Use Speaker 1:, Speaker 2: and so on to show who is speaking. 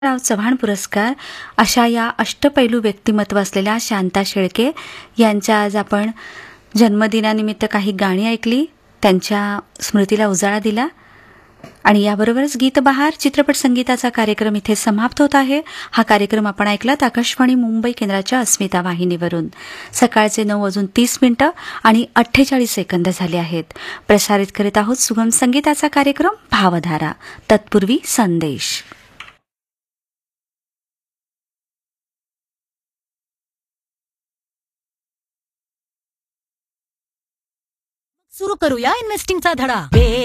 Speaker 1: राव चव्हाण पुरस्कार अशा या अष्टपैलू व्यक्तिमत्व असलेल्या शांता शेळके यांच्या आज आपण जन्मदिनानिमित्त काही गाणी ऐकली, त्यांच्या स्मृतीला उजाळा दिला आणि याबरोबरच गीतबहार चित्रपट संगीताचा कार्यक्रम इथे समाप्त होत आहे. हा कार्यक्रम आपण ऐकलात आकाशवाणी मुंबई केंद्राच्या अस्मिता वाहिनीवरून. सकाळचे 9:30 आणि 48 सेकंद झाले आहेत. प्रसारित करीत आहोत सुगम संगीताचा कार्यक्रम भावधारा. तत्पूर्वी संदेश.
Speaker 2: सुरू करूया इन्व्हेस्टिंगचा धडा.